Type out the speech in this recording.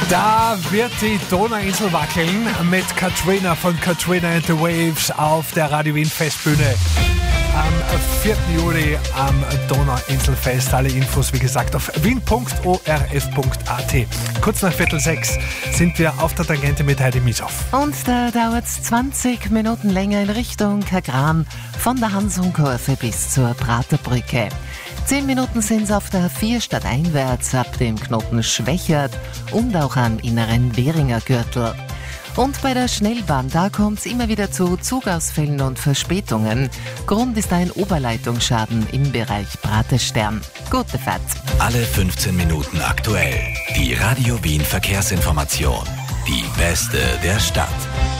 Da wird die Donauinsel wackeln mit Katrina von Katrina and the Waves auf der Radio Wien Festbühne am 4. Juli am Donauinselfest. Alle Infos, wie gesagt, auf wien.orf.at. Kurz nach 5:45 sind wir auf der Tangente mit Heidi Mieshoff. Und da dauert es 20 Minuten länger in Richtung Kagran von der Hansumkurve bis zur Praterbrücke. 10 Minuten sind es auf der A4 stadteinwärts ab dem Knoten Schwächert und auch am inneren Währinger Gürtel. Und bei der Schnellbahn, da kommt es immer wieder zu Zugausfällen und Verspätungen. Grund ist ein Oberleitungsschaden im Bereich Praterstern. Gute Fahrt. Alle 15 Minuten aktuell. Die Radio Wien Verkehrsinformation. Die beste der Stadt.